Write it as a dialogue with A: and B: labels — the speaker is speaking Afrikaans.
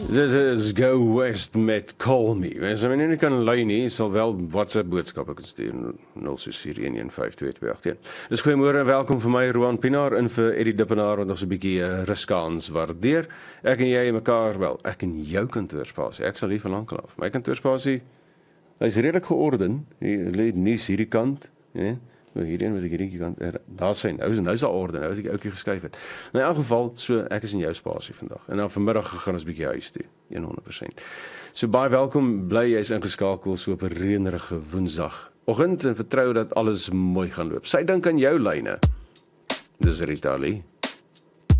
A: Dit is Go West met Call Me. As jy nie kan lui nie, sal wel WhatsApp boodskappe kan stuur 0641152281. Dis goeiemôre en welkom vir my Roan Pinaar in vir Eddie Dippenaar wat nog so 'n bietjie ruskaans waardeer. Ek en jy mekaar wel, ek in jou kantoorspasie. Ek sal hier verlang af. My kantoorspasie hy's redelik georden. Hier lê nuus hierdie kant, né? Hierheen met hierdie kant. Daar sien nou's daar orde, nou as ek ouetjie geskuif het. Nou in elk geval, so ek is in jou spasie vandag. En dan vanmiddag gegaan ons bietjie huis toe, 100%. So baie welkom, bly jy's ingeskakel so op 'n reënerige Woensdagoggend en vertrou dat alles mooi gaan loop. Sy dink aan jou lyne. Dis Rita Lee.